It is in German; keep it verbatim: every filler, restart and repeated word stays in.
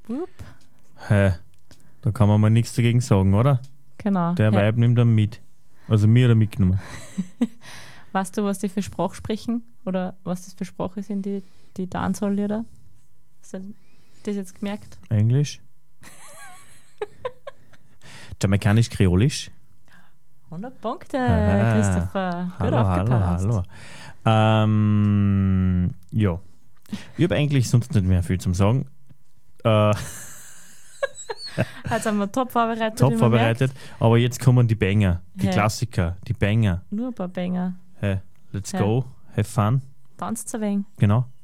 Wupp. Hä? Da kann man mal nichts dagegen sagen, oder? Genau. Der Hä? Vibe nimmt dann mit. Also mir oder mitgenommen. Weißt du, was die für Sprache sprechen? Oder was das für Sprache sind, die, die Dancehall-Lieder? Hast du das jetzt gemerkt? Englisch? Jamaikanisch-Kreolisch? hundert Punkte, Ah, Christopher. Gut Hallo, hallo, aufgepasst. hallo. Ähm, ja. Ich habe eigentlich sonst nicht mehr viel zum Sagen. Äh, Jetzt haben wir top vorbereitet. top wie man vorbereitet. Aber jetzt kommen die Banger, die Hä? Klassiker, die Banger. merkt. Nur ein paar Banger. Hey, let's Hä? go, have fun. Tanzt ein wenig. Genau.